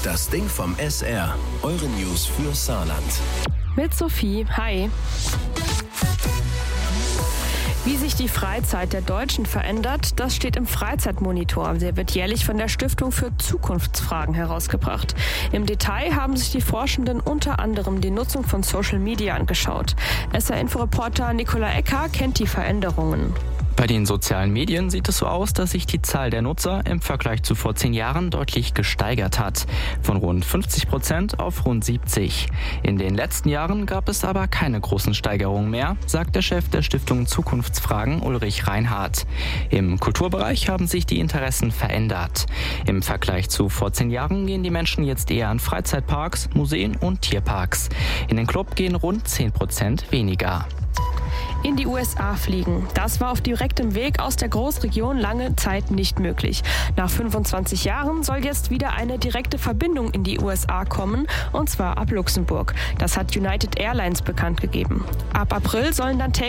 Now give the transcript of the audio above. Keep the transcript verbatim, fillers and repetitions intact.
Das Ding vom S R. Eure News für Saarland. Mit Sophie, hi. Wie sich die Freizeit der Deutschen verändert, das steht im Freizeitmonitor. Der wird jährlich von der Stiftung für Zukunftsfragen herausgebracht. Im Detail haben sich die Forschenden unter anderem die Nutzung von Social Media angeschaut. S R-Inforeporter Nicola Ecker kennt die Veränderungen. Bei den sozialen Medien sieht es so aus, dass sich die Zahl der Nutzer im Vergleich zu vor zehn Jahren deutlich gesteigert hat. Von rund fünfzig Prozent auf rund siebzig. In den letzten Jahren gab es aber keine großen Steigerungen mehr, sagt der Chef der Stiftung Zukunftsfragen Ulrich Reinhardt. Im Kulturbereich haben sich die Interessen verändert. Im Vergleich zu vor zehn Jahren gehen die Menschen jetzt eher an Freizeitparks, Museen und Tierparks. In den Club gehen rund zehn Prozent weniger. In die U S A fliegen. Das war auf direktem Weg aus der Großregion lange Zeit nicht möglich. Nach fünfundzwanzig Jahren soll jetzt wieder eine direkte Verbindung in die U S A kommen, und zwar ab Luxemburg. Das hat United Airlines bekannt gegeben. Ab April sollen dann täglich